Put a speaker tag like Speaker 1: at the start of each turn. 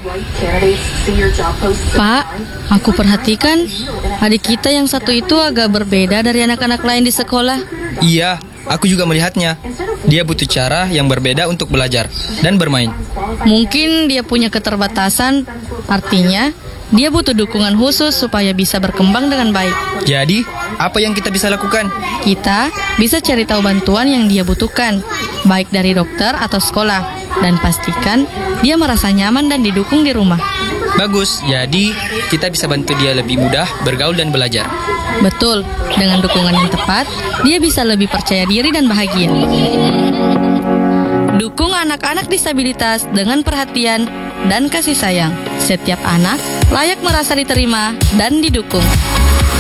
Speaker 1: Pak, aku perhatikan adik kita yang satu itu agak berbeda dari anak-anak lain di sekolah.
Speaker 2: Iya, aku juga melihatnya. Dia butuh cara yang berbeda untuk belajar dan bermain.
Speaker 1: Mungkin dia punya keterbatasan, artinya dia butuh dukungan khusus supaya bisa berkembang dengan baik.
Speaker 2: Jadi, apa yang kita bisa lakukan?
Speaker 1: Kita bisa cari tahu bantuan yang dia butuhkan, baik dari dokter atau sekolah, dan pastikan dia merasa nyaman dan didukung di rumah.
Speaker 2: Bagus, jadi kita bisa bantu dia lebih mudah bergaul dan belajar.
Speaker 1: Betul, dengan dukungan yang tepat, dia bisa lebih percaya diri dan bahagia. Dukung anak-anak disabilitas dengan perhatian dan kasih sayang. Setiap anak layak merasa diterima dan didukung.